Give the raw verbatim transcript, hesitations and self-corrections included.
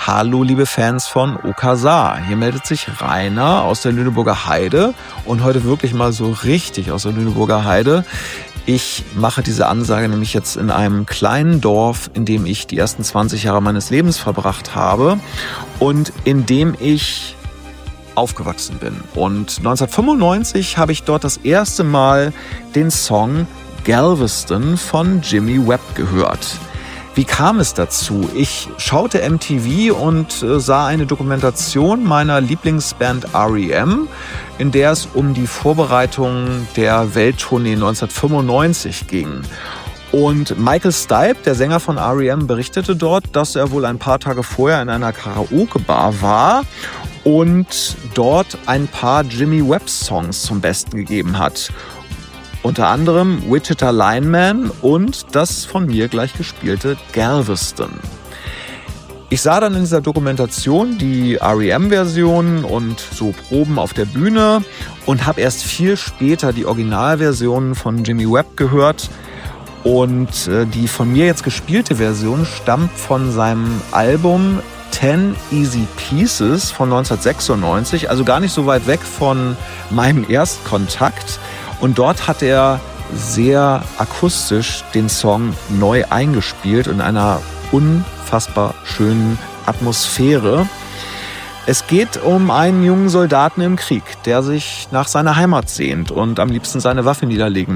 Hallo liebe Fans von Okazar, hier meldet sich Rainer aus der Lüneburger Heide und heute wirklich mal so richtig aus der Lüneburger Heide. Ich mache diese Ansage nämlich jetzt in einem kleinen Dorf, in dem ich die ersten zwanzig Jahre meines Lebens verbracht habe und in dem ich aufgewachsen bin. Und neunzehnhundertfünfundneunzig habe ich dort das erste Mal den Song Galveston von Jimmy Webb gehört. Wie kam es dazu? Ich schaute M T V und äh, sah eine Dokumentation meiner Lieblingsband R E M, in der es um die Vorbereitung der Welttournee neunzehnhundertfünfundneunzig ging. Und Michael Stipe, der Sänger von R E M, berichtete dort, dass er wohl ein paar Tage vorher in einer Karaoke-Bar war und dort ein paar Jimmy Webb-Songs zum Besten gegeben hat. Unter anderem Wichita Lineman und das von mir gleich gespielte Galveston. Ich sah dann in dieser Dokumentation die R E M-Version und so Proben auf der Bühne und habe erst viel später die Originalversion von Jimmy Webb gehört. Und äh, die von mir jetzt gespielte Version stammt von seinem Album Ten Easy Pieces von neunzehnhundertsechsundneunzig, also gar nicht so weit weg von meinem Erstkontakt. Und dort hat er sehr akustisch den Song neu eingespielt in einer unfassbar schönen Atmosphäre. Es geht um einen jungen Soldaten im Krieg, der sich nach seiner Heimat sehnt und am liebsten seine Waffe niederlegen